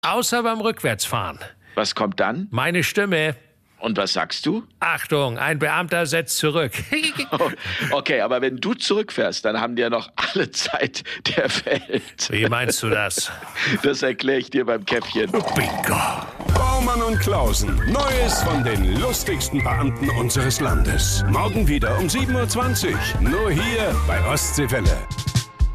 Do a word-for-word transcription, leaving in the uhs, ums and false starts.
Außer beim Rückwärtsfahren. Was kommt dann? Meine Stimme. Und was sagst du? Achtung, ein Beamter setzt zurück. Okay, aber wenn du zurückfährst, dann haben die ja noch alle Zeit der Welt. Wie meinst du das? Das erkläre ich dir beim Käffchen. Bingo. Baumann und Klausen. Neues von den lustigsten Beamten unseres Landes. Morgen wieder um sieben Uhr zwanzig. Nur hier bei Ostseewelle.